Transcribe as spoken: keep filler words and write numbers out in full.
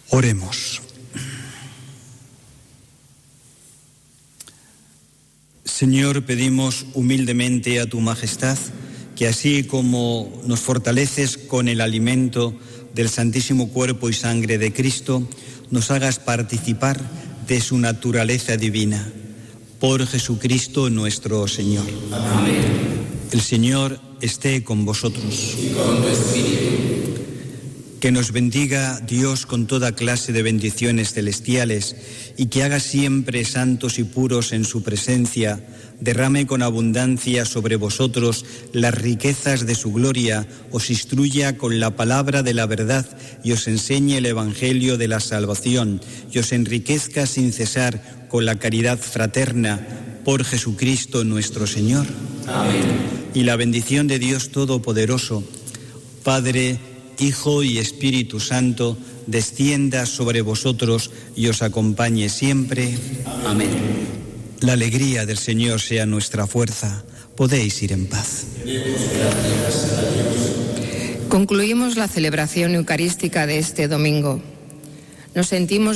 Oremos. Señor, pedimos humildemente a tu majestad que así como nos fortaleces con el alimento del santísimo cuerpo y sangre de Cristo, nos hagas participar de su naturaleza divina. Por Jesucristo nuestro Señor. Amén. El Señor esté con vosotros. Y con tu espíritu. Que nos bendiga Dios con toda clase de bendiciones celestiales y que haga siempre santos y puros en su presencia, derrame con abundancia sobre vosotros las riquezas de su gloria, os instruya con la palabra de la verdad y os enseñe el evangelio de la salvación y os enriquezca sin cesar con la caridad fraterna, por Jesucristo nuestro Señor. Amén. Y la bendición de Dios Todopoderoso, Padre, Hijo y Espíritu Santo, descienda sobre vosotros y os acompañe siempre. Amén. La alegría del Señor sea nuestra fuerza. Podéis ir en paz. Concluimos la celebración eucarística de este domingo. Nos sentimos